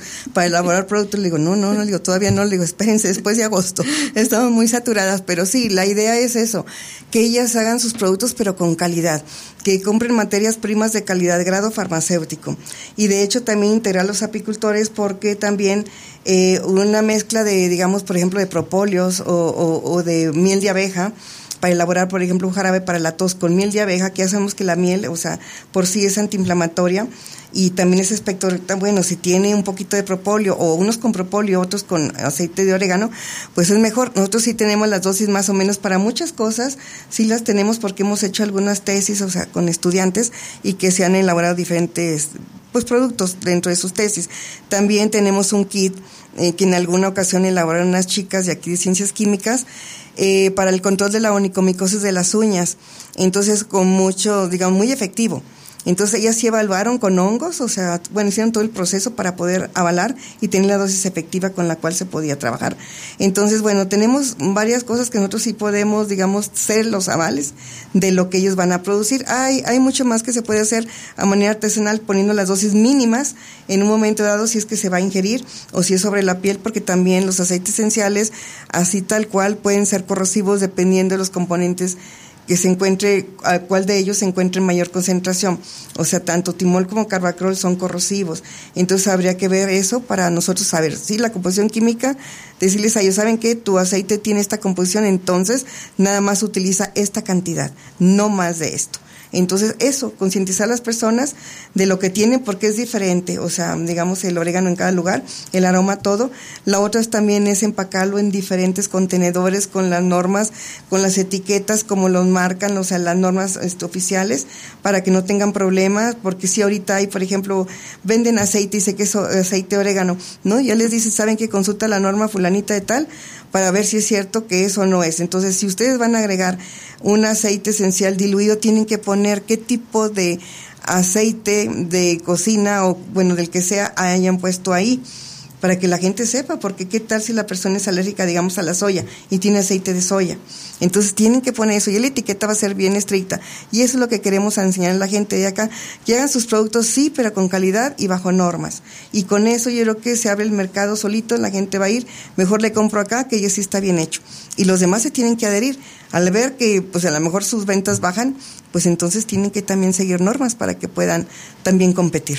para elaborar productos. Le digo, no, le digo, todavía no, le digo, espérense, después de agosto. Estamos muy saturadas, pero sí, la idea es eso, que ellas hagan sus productos, pero con calidad, que compren materias primas de calidad, grado farmacéutico. Y de hecho también integrar a los apicultores, porque también una mezcla de, digamos, por ejemplo, de propóleos o de miel de abeja, para elaborar, por ejemplo, un jarabe para la tos con miel de abeja, que ya sabemos que la miel, o sea, por sí es antiinflamatoria y también es expectorante. Bueno, si tiene un poquito de propóleo, o unos con propóleo, otros con aceite de orégano, pues es mejor. Nosotros sí tenemos las dosis más o menos para muchas cosas, sí las tenemos porque hemos hecho algunas tesis, o sea, con estudiantes, y que se han elaborado diferentes, pues, productos dentro de sus tesis. También tenemos un kit que en alguna ocasión elaboraron unas chicas de aquí de Ciencias Químicas, para el control de la onicomicosis de las uñas. Entonces, con mucho, digamos, muy efectivo. Entonces, ellas sí evaluaron con hongos, o sea, bueno, hicieron todo el proceso para poder avalar y tener la dosis efectiva con la cual se podía trabajar. Entonces, bueno, tenemos varias cosas que nosotros sí podemos, digamos, ser los avales de lo que ellos van a producir. Hay mucho más que se puede hacer a manera artesanal, poniendo las dosis mínimas en un momento dado, si es que se va a ingerir o si es sobre la piel, porque también los aceites esenciales, así tal cual, pueden ser corrosivos dependiendo de los componentes que se encuentre, a cuál de ellos se encuentre en mayor concentración. O sea, tanto timol como carbacriol son corrosivos. Entonces habría que ver eso para nosotros saber, sí, la composición química, decirles a ellos, ¿saben qué? Tu aceite tiene esta composición, entonces nada más utiliza esta cantidad, no más de esto. Entonces eso, concientizar a las personas de lo que tienen, porque es diferente, o sea, digamos, el orégano en cada lugar, el aroma, todo. La otra también es empacarlo en diferentes contenedores con las normas, con las etiquetas, como los marcan, o sea, las normas oficiales, para que no tengan problemas, porque si ahorita hay, por ejemplo, venden aceite y sé que es aceite de orégano, ¿no? Ya les dicen, ¿saben que consulta la norma fulanita de tal? Para ver si es cierto que eso no es. Entonces, si ustedes van a agregar un aceite esencial diluido, tienen que poner qué tipo de aceite de cocina o, bueno, del que sea, hayan puesto ahí, para que la gente sepa, porque qué tal si la persona es alérgica, digamos, a la soya y tiene aceite de soya. Entonces tienen que poner eso, y la etiqueta va a ser bien estricta, y eso es lo que queremos enseñar a la gente de acá, que hagan sus productos, sí, pero con calidad y bajo normas, y con eso yo creo que se abre el mercado solito, la gente va a ir, mejor le compro acá, que ya sí está bien hecho, y los demás se tienen que adherir, al ver que pues a lo mejor sus ventas bajan, pues entonces tienen que también seguir normas para que puedan también competir.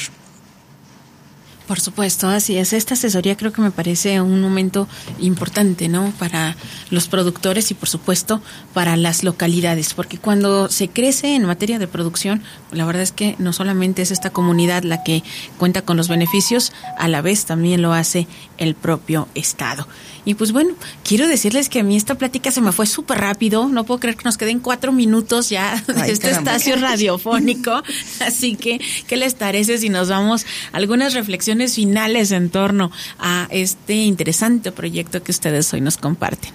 Por supuesto, así es. Esta asesoría creo que me parece un momento importante, ¿no? Para los productores y, por supuesto, para las localidades, porque cuando se crece en materia de producción, la verdad es que no solamente es esta comunidad la que cuenta con los beneficios, a la vez también lo hace el propio Estado. Y pues bueno, quiero decirles que a mí esta plática se me fue súper rápido, no puedo creer que nos queden 4 minutos ya de este espacio radiofónico, así que, ¿qué les parece si nos vamos a algunas reflexiones finales en torno a este interesante proyecto que ustedes hoy nos comparten?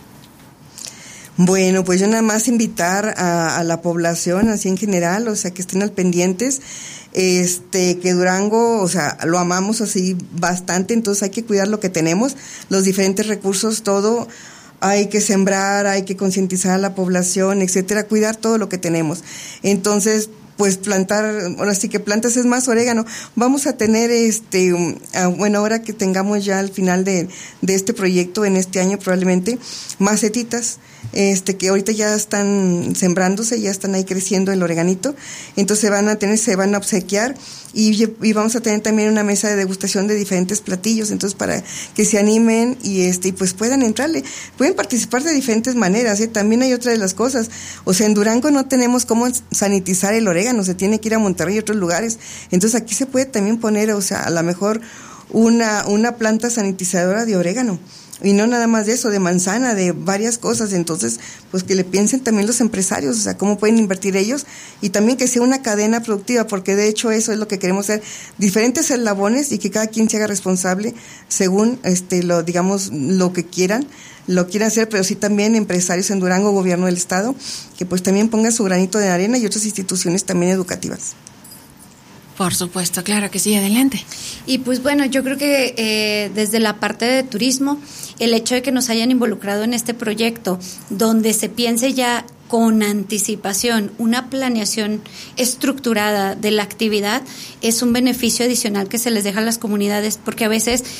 Bueno, pues yo nada más invitar a la población así en general, o sea, que estén al pendientes, que Durango, o sea, lo amamos así bastante, entonces hay que cuidar lo que tenemos, los diferentes recursos, todo, hay que sembrar, hay que concientizar a la población, etcétera, cuidar todo lo que tenemos. Entonces, pues plantar, ahora sí que plantas es más orégano. Vamos a tener bueno, ahora que tengamos ya al final de este proyecto, en este año probablemente, macetitas, que ahorita ya están sembrándose, ya están ahí creciendo el oreganito, entonces se van a obsequiar y vamos a tener también una mesa de degustación de diferentes platillos, entonces para que se animen y pues puedan entrarle, pueden participar de diferentes maneras, también hay otra de las cosas, o sea, en Durango no tenemos cómo sanitizar el orégano, se tiene que ir a Monterrey y otros lugares, entonces aquí se puede también poner, o sea, a lo mejor una planta sanitizadora de orégano, y no nada más de eso, de manzana, de varias cosas. Entonces, pues que le piensen también los empresarios, o sea, cómo pueden invertir ellos, y también que sea una cadena productiva, porque de hecho eso es lo que queremos hacer, diferentes eslabones, y que cada quien se haga responsable según lo que quieran, lo quieren hacer, pero sí también empresarios en Durango, gobierno del estado, que pues también pongan su granito de arena, y otras instituciones también educativas. Por supuesto, claro que sí, adelante. Y pues bueno, yo creo que desde la parte de turismo, el hecho de que nos hayan involucrado en este proyecto, donde se piense ya con anticipación, una planeación estructurada de la actividad, es un beneficio adicional que se les deja a las comunidades, porque a veces